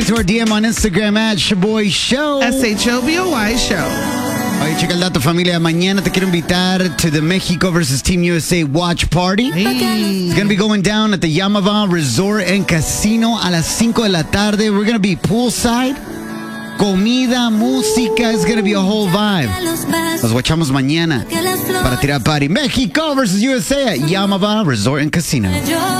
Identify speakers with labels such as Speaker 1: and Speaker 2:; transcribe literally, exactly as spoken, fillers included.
Speaker 1: To our D M on Instagram at Shaboy Show.
Speaker 2: S H O B O Y Show.
Speaker 1: Oye, checa el dato, familia. Mañana te quiero invitar to the Mexico versus Team U S A watch party.
Speaker 2: Hey.
Speaker 1: It's going to be going down at the Yamava Resort and Casino a las cinco de la tarde. We're going to be poolside. Comida, música. It's going to be a whole vibe. Nos guachamos mañana para tirar party. Mexico versus U S A at Yamava Resort and Casino.